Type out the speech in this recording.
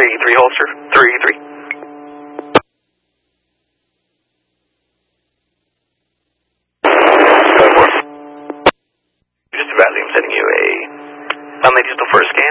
3-3 holster. 3-3. Just about, I'm sending you a unladies to first scan.